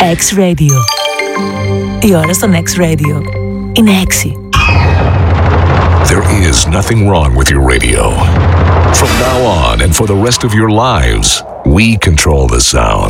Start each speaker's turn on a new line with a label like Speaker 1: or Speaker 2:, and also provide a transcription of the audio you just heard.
Speaker 1: X-Radio. Η ώρα στον X-Radio είναι 6.
Speaker 2: There is nothing wrong with your radio. From now on and for the rest of your lives, we control the sound.